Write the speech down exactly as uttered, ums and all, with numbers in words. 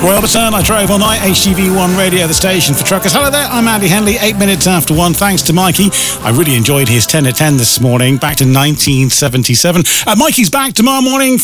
Royal Return, I drove all night, H T V one Radio, the station for truckers. Hello there, I'm Andy Henley, eight minutes after one. Thanks to Mikey. I really enjoyed his ten to ten this morning, back to nineteen seventy-seven. Uh, Mikey's back tomorrow morning.